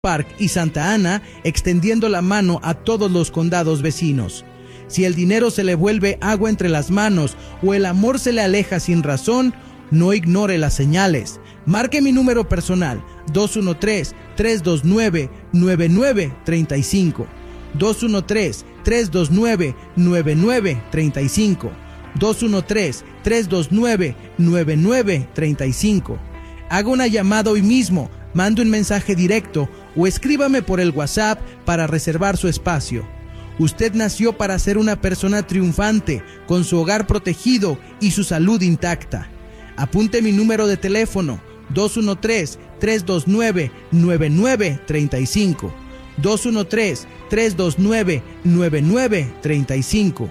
Park y Santa Ana, extendiendo la mano a todos los condados vecinos. Si el dinero se le vuelve agua entre las manos o el amor se le aleja sin razón, no ignore las señales. Marque mi número personal 213-329-9935. 213-329-9935. 213-329-9935. Haga una llamada hoy mismo, mande un mensaje directo o escríbame por el WhatsApp para reservar su espacio. Usted nació para ser una persona triunfante, con su hogar protegido y su salud intacta. Apunte mi número de teléfono 213-329-9935. 213-329-9935.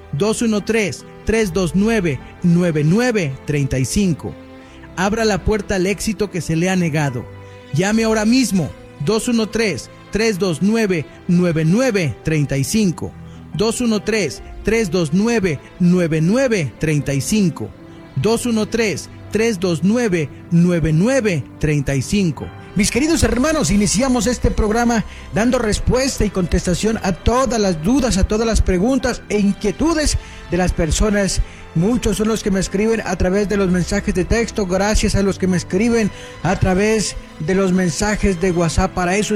213-329-9935. Abra la puerta al éxito que se le ha negado. Llame ahora mismo 213-329-9935. 213-329-9935. 213-329-9935. Mis queridos hermanos, iniciamos este programa dando respuesta y contestación a todas las dudas, a todas las preguntas e inquietudes de las personas. Muchos son los que me escriben a través de los mensajes de texto, gracias a los que me escriben a través de los mensajes de WhatsApp. Para eso